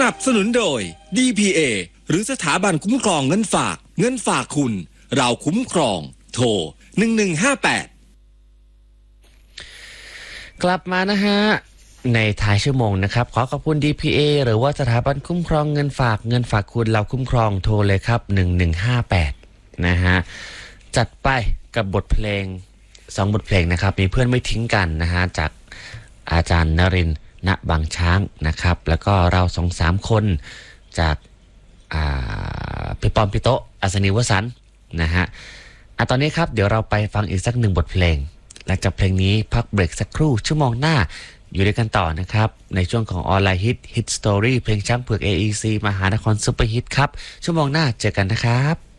นับสนุนโดย DPA หรือสถาบันคุ้มครองเงินฝากคุณเราคุ้มครองโทร1158 กลับมานะฮะในท้ายชั่วโมงนะครับขอขอบคุณ DPA หรือว่าสถาบันคุ้มครองเงินฝากคุณเราคุ้มครองโทรเลยครับ1158นะฮะจัดไปกับบทเพลง2บทเพลงนะครับมีเพื่อนไม่ทิ้งกันนะฮะจากอาจารย์นรินทร์ ณ บางช้างนะครับแล้วก็เรา2-3คนจากพี่ปอมพี่โตะอัศนีวสันต์นะฮะตอนนี้ครับเดี๋ยวเราไปฟังอีกสัก1บทเพลงหลังจากเพลงนี้พักเบรกสักครู่ชั่วโมงหน้าอยู่ด้วยกันต่อนะครับในช่วงของออนไลน์ฮิตสตอรี่เพลงช้างเผือก AEC มหานครซุปเปอร์ฮิตครับชั่วโมงหน้าเจอกันนะครับ